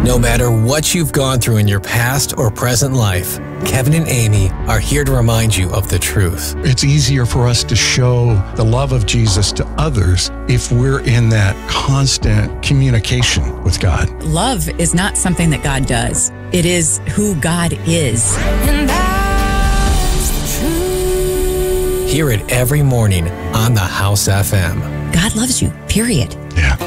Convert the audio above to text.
No matter what you've gone through in your past or present life, Kevin and Amy are here to remind you of the truth. It's easier for us to show the love of Jesus to others if we're in that constant communication with God. Love is not something that God does. It is who God is. And that's the truth. Hear it every morning on the House FM. God loves you, period. Yeah.